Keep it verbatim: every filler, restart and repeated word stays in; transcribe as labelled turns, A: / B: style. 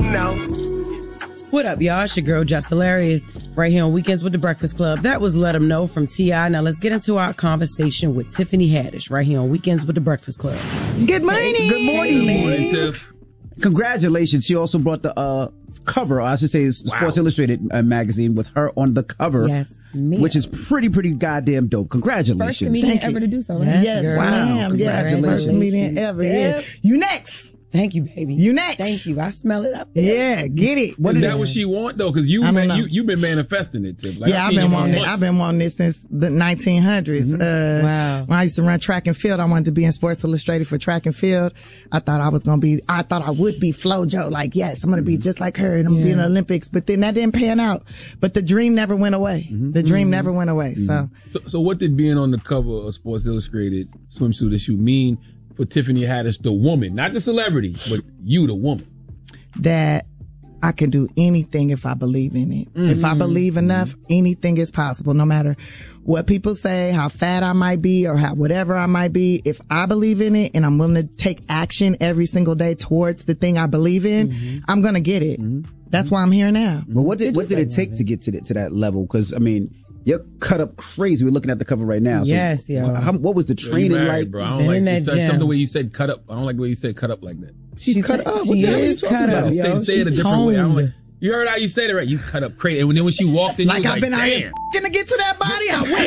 A: them know.
B: What up, y'all? It's your girl, Just Hilarious, right here on Weekends with the Breakfast Club. That was Let 'Em Know from T I. Now let's get into our conversation with Tiffany Haddish, right here on Weekends with the Breakfast Club.
C: Good morning.
D: Good morning.
E: Good morning, Tiff.
D: Congratulations. She also brought the uh, cover, I should say, Sports wow. Illustrated uh, magazine with her on the cover,
B: yes,
D: which is pretty, pretty goddamn dope. Congratulations.
C: First comedian
F: Thank
C: ever
F: you.
C: to do so, right?
F: Yes,
C: yes
F: wow.
C: ma'am. Yes, first comedian ever. Yeah. You next.
B: Thank you, baby.
C: You next.
B: Thank you. I smell it up there.
C: Yeah, get it.
E: What is that what she want though? Because you, man, you you've been manifesting it, Tiff. Like,
C: yeah, I've been wanting it. I've been wanting this since the nineteen hundreds.
B: Mm-hmm.
C: Uh,
B: wow.
C: When I used to run track and field, I wanted to be in Sports Illustrated for track and field. I thought I was gonna be. I thought I would be FloJo. Like, yes, I'm gonna be just like her, and I'm
B: yeah.
C: gonna be in the Olympics. But then that didn't pan out. But the dream never went away. Mm-hmm. The dream mm-hmm. never went away. Mm-hmm. So.
E: so, so what did being on the cover of Sports Illustrated swimsuit issue mean for Tiffany Haddish, the woman, not the celebrity, but you, the woman?
C: That I can do anything if I believe in it. Mm-hmm. If I believe enough, mm-hmm. anything is possible, no matter what people say, how fat I might be or how whatever I might be. If I believe in it and I'm willing to take action every single day towards the thing I believe in, mm-hmm. I'm going to get it. Mm-hmm. That's why I'm here now.
D: But what did, what did it take to get to, the, to that level? Because, I mean, you're cut up crazy. We're looking at the cover right now. So
B: yes, yeah.
D: How, what was the training
E: married,
D: like?
E: Bro. I don't like you said, some the way you said cut up. I don't like the way you said cut up like that.
D: She's, She's cut up.
B: She is cut up.
E: Say,
B: yo,
E: say it a different
B: toned.
E: way. I don't like, you heard how you said it right. You cut up crazy. And then when she walked in,
C: like
E: you was
C: I've
E: like,
C: been
E: damn.
C: out here gonna get to that body. I went